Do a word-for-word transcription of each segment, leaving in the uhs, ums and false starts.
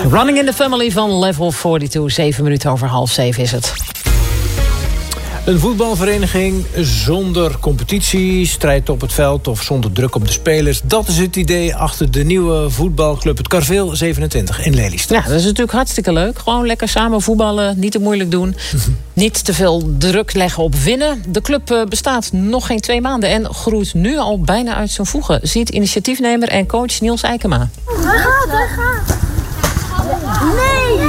Running in the Family van Level tweeënveertig. Zeven minuten over half zeven is het. Een voetbalvereniging zonder competitie, strijd op het veld of zonder druk op de spelers. Dat is het idee achter de nieuwe voetbalclub, het Karveel zevenentwintig in Lelystad. Ja, dat is natuurlijk hartstikke leuk. Gewoon lekker samen voetballen, niet te moeilijk doen. Niet te veel druk leggen op winnen. De club bestaat nog geen twee maanden en groeit nu al bijna uit zijn voegen, ziet initiatiefnemer en coach Niels Eikema. Daar gaat, daar gaat. Nee!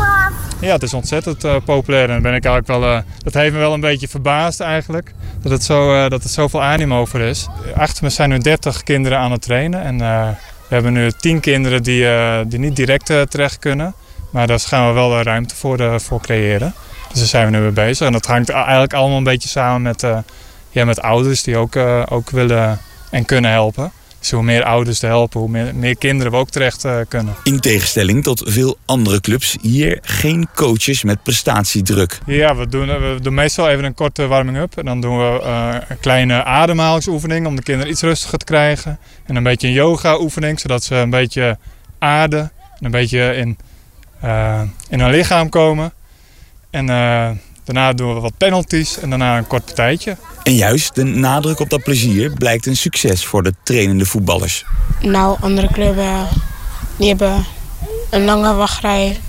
Ja, het is ontzettend uh, populair en ben ik eigenlijk wel, uh, dat heeft me wel een beetje verbaasd eigenlijk. Dat het, zo, uh, dat het zoveel animo over is. Achter me zijn nu dertig kinderen aan het trainen en uh, we hebben nu tien kinderen die, uh, die niet direct uh, terecht kunnen. Maar daar gaan we wel uh, ruimte voor, uh, voor creëren. Dus daar zijn we nu mee bezig en dat hangt eigenlijk allemaal een beetje samen met, uh, ja, met ouders die ook, uh, ook willen en kunnen helpen. Dus hoe meer ouders te helpen, hoe meer, meer kinderen we ook terecht uh, kunnen. In tegenstelling tot veel andere clubs, hier geen coaches met prestatiedruk. Ja, we doen, we doen meestal even een korte warming-up. En dan doen we uh, een kleine ademhalingsoefening om de kinderen iets rustiger te krijgen. En een beetje een yoga-oefening, zodat ze een beetje aarden en een beetje in, uh, in hun lichaam komen. En uh, daarna doen we wat penalties en daarna een kort partijtje. En juist de nadruk op dat plezier blijkt een succes voor de trainende voetballers. Nou, andere clubben die hebben een lange wachtrij.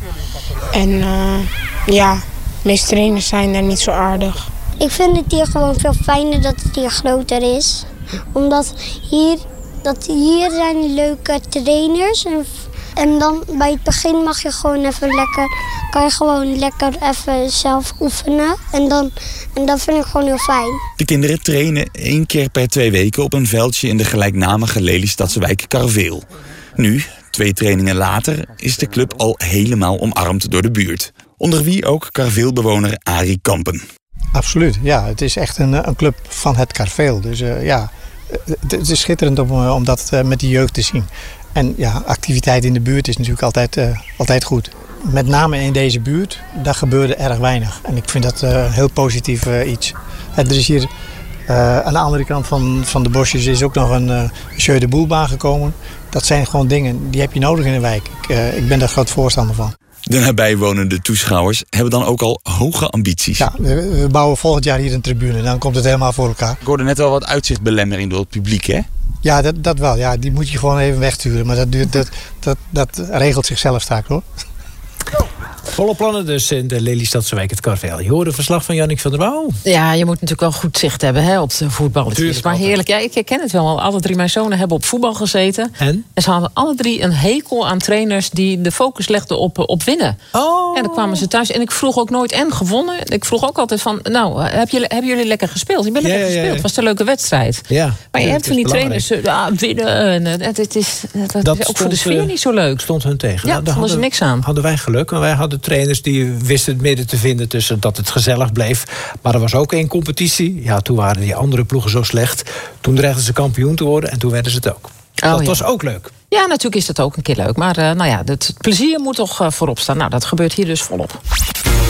En uh, ja, de meeste trainers zijn daar niet zo aardig. Ik vind het hier gewoon veel fijner dat het hier groter is. Omdat hier, dat hier zijn leuke trainers. En, en dan bij het begin mag je gewoon even lekker, kan je gewoon lekker even zelf oefenen. En, dan, en dat vind ik gewoon heel fijn. De kinderen trainen één keer per twee weken op een veldje in de gelijknamige Lelystadse wijk Karveel. Nu, twee trainingen later, is de club al helemaal omarmd door de buurt. Onder wie ook Karveelbewoner Arie Kampen. Absoluut, ja. Het is echt een, een club van het Karveel. Dus uh, ja, het, het is schitterend om, om dat uh, met de jeugd te zien. En ja, activiteit in de buurt is natuurlijk altijd, uh, altijd goed. Met name in deze buurt, daar gebeurde erg weinig. En ik vind dat uh, een heel positief uh, iets. Er is hier uh, aan de andere kant van, van de bosjes is ook nog een uh, Jeu de Boelbaan gekomen. Dat zijn gewoon dingen, die heb je nodig in een wijk. Ik, uh, ik ben daar groot voorstander van. De nabijwonende toeschouwers hebben dan ook al hoge ambities. Ja, we, we bouwen volgend jaar hier een tribune. Dan komt het helemaal voor elkaar. Ik hoorde net wel wat uitzichtbelemmering door het publiek, hè? Ja, dat, dat wel. Ja, die moet je gewoon even wegsturen. Maar dat, duurt, dat, dat, dat regelt zichzelf straks, hoor. Volle plannen dus in de Lelystadse wijk het Karveel. Je hoorde verslag van Jannik van der Wouw. Ja, je moet natuurlijk wel goed zicht hebben hè, op de voetballetjes. Maar heerlijk, ja, ik herken het wel. Alle drie mijn zonen hebben op voetbal gezeten. En? En ze hadden alle drie een hekel aan trainers die de focus legden op, op winnen. Oh. En dan kwamen ze thuis. En ik vroeg ook nooit en gewonnen. Ik vroeg ook altijd van, nou, heb jullie, hebben jullie lekker gespeeld? Ik ben lekker ja, ja, ja. gespeeld. Het was een leuke wedstrijd. Ja, maar je ja, hebt van die belangrijk. trainers, ja, winnen. Het, het is, het Dat is ook stond, voor de sfeer uh, niet zo leuk. Stond hun tegen. Ja, nou, daar vonden ze niks aan. Hadden wij geluk. Want wij hadden trainers die wisten het midden te vinden tussen dat het gezellig bleef. Maar er was ook één competitie. Ja, toen waren die andere ploegen zo slecht. Toen dreigden ze kampioen te worden en toen werden ze het ook. Oh, dat ja. was ook leuk. Ja, natuurlijk is dat ook een keer leuk. Maar uh, nou ja, het plezier moet toch uh, voorop staan. Nou, dat gebeurt hier dus volop.